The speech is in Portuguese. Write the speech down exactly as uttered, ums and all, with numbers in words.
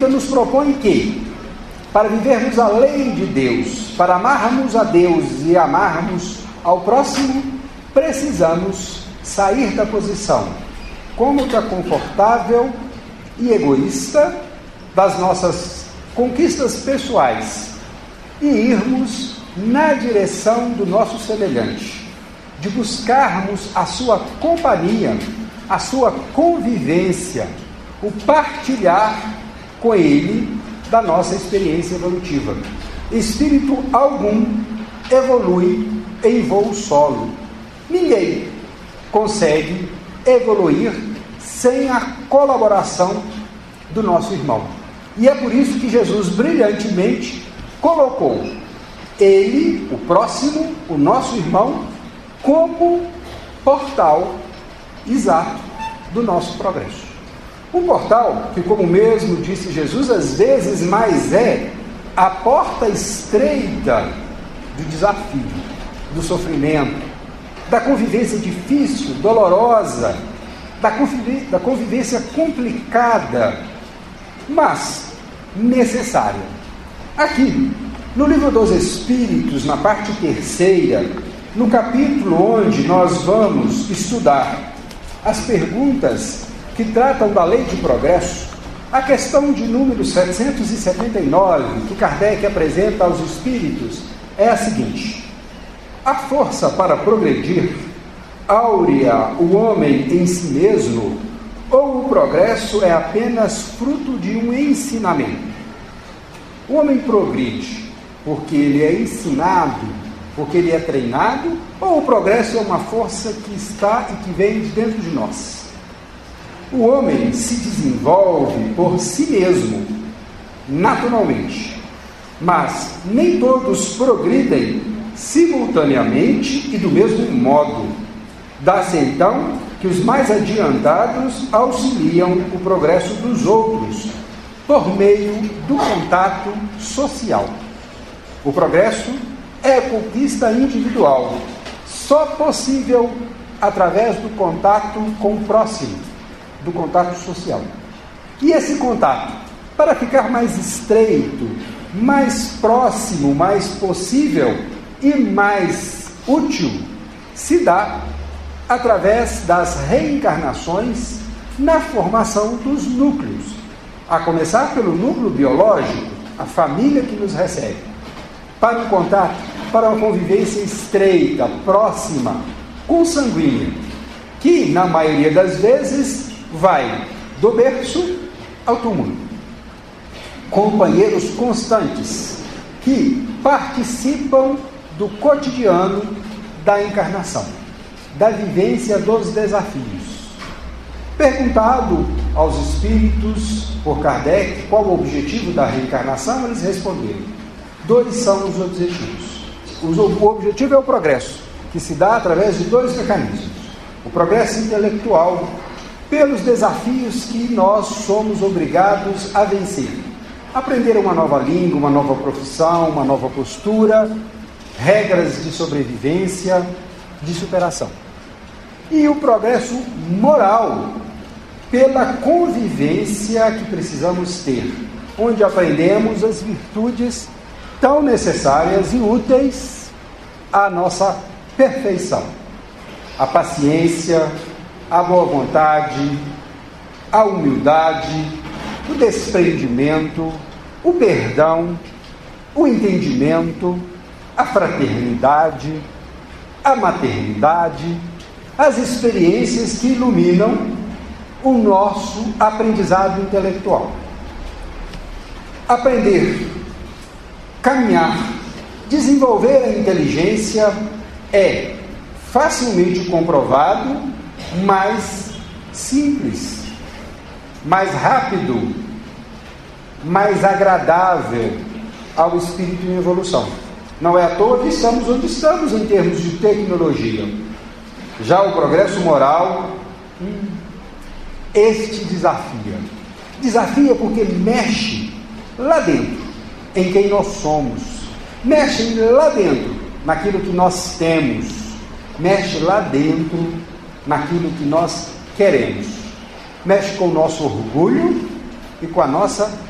nos propõe que, para vivermos além de Deus, para amarmos a Deus e amarmos ao próximo, precisamos sair da posição cômoda, confortável e egoísta das nossas conquistas pessoais e irmos na direção do nosso semelhante, de buscarmos a sua companhia, a sua convivência, o partilhar com ele da nossa experiência evolutiva. Espírito algum evolui em voo solo. Ninguém consegue evoluir sem a colaboração do nosso irmão. E é por isso que Jesus brilhantemente colocou ele, o próximo, o nosso irmão, como portal exato do nosso progresso. Um portal que, como mesmo disse Jesus, às vezes mais é a porta estreita do desafio, do sofrimento, da convivência difícil, dolorosa, da convivência, da convivência complicada, mas necessária. Aqui, no Livro dos Espíritos, na parte terceira, no capítulo onde nós vamos estudar as perguntas que tratam da lei de progresso, a questão de número setecentos e setenta e nove, que Kardec apresenta aos espíritos, é a seguinte: a força para progredir áurea o homem em si mesmo, ou o progresso é apenas fruto de um ensinamento? O homem progride porque ele é ensinado, porque ele é treinado, ou o progresso é uma força que está e que vem de dentro de nós? O homem se desenvolve por si mesmo, naturalmente, mas nem todos progridem simultaneamente e do mesmo modo. Dá-se então que os mais adiantados auxiliam o progresso dos outros por meio do contato social. O progresso é conquista individual, só possível através do contato com o próximo, do contato social. E esse contato, para ficar mais estreito, mais próximo, mais possível e mais útil, se dá através das reencarnações na formação dos núcleos, a começar pelo núcleo biológico, a família que nos recebe, para um contato, para uma convivência estreita, próxima, consanguínea, que, na maioria das vezes, vai do berço ao túmulo. Companheiros constantes que participam do cotidiano da encarnação, da vivência dos desafios. Perguntado aos espíritos por Kardec qual o objetivo da reencarnação, eles responderam: dois são os objetivos. O objetivo é o progresso, que se dá através de dois mecanismos: o progresso intelectual, pelos desafios que nós somos obrigados a vencer. Aprender uma nova língua, uma nova profissão, uma nova postura, regras de sobrevivência, de superação. E o progresso moral, pela convivência que precisamos ter, onde aprendemos as virtudes tão necessárias e úteis à nossa perfeição: a paciência, a boa vontade, a humildade, o desprendimento, o perdão, o entendimento, a fraternidade, a maternidade, as experiências que iluminam o nosso aprendizado intelectual. Aprender, caminhar, desenvolver a inteligência é facilmente comprovado, mais simples, mais rápido, mais agradável ao espírito em evolução. Não é à toa que estamos onde estamos em termos de tecnologia. Já o progresso moral, hum, este desafia. Desafia porque mexe lá dentro, em quem nós somos. Mexe lá dentro, naquilo que nós temos. Mexe lá dentro, naquilo que nós queremos. Mexe com o nosso orgulho e com a nossa